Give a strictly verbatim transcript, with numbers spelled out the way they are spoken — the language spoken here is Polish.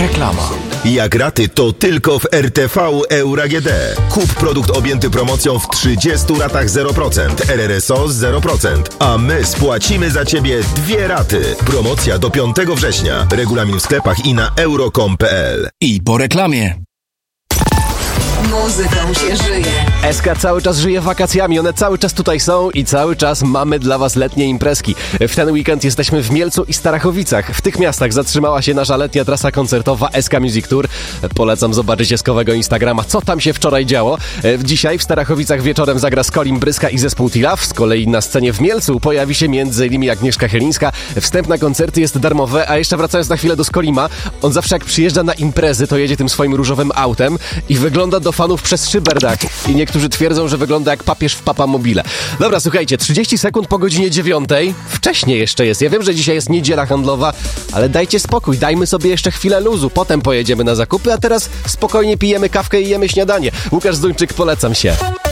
Reklama. Jak raty, to tylko w R T V Euro A G D. Kup produkt objęty promocją w trzydziestu ratach zero procent, R R S O zero procent, a my spłacimy za Ciebie dwie raty. Promocja do piątego września. Regulamin w sklepach i na euro kropka com kropka p l. I po reklamie. Muzyką się żyje. S K cały czas żyje wakacjami, one cały czas tutaj są i cały czas mamy dla Was letnie imprezki. W ten weekend jesteśmy w Mielcu i Starachowicach. W tych miastach zatrzymała się nasza letnia trasa koncertowa S K Music Tour. Polecam zobaczyć Eskowego Instagrama, co tam się wczoraj działo. Dzisiaj w Starachowicach wieczorem zagra Skolim Bryska i zespół Tilaf. Z kolei na scenie w Mielcu pojawi się między innymi Agnieszka Chylińska. Wstęp na koncerty jest darmowy, a jeszcze wracając na chwilę do Skolima, on zawsze jak przyjeżdża na imprezy, to jedzie tym swoim różowym autem i wygląda do fanów przez szyberdach. I niektórzy twierdzą, że wygląda jak papież w Papamobile. Dobra, słuchajcie, trzydzieści sekund po godzinie dziewiątej. Wcześniej jeszcze jest. Ja wiem, że dzisiaj jest niedziela handlowa, ale dajcie spokój, dajmy sobie jeszcze chwilę luzu. Potem pojedziemy na zakupy, a teraz spokojnie pijemy kawkę i jemy śniadanie. Łukasz Zduńczyk, polecam się.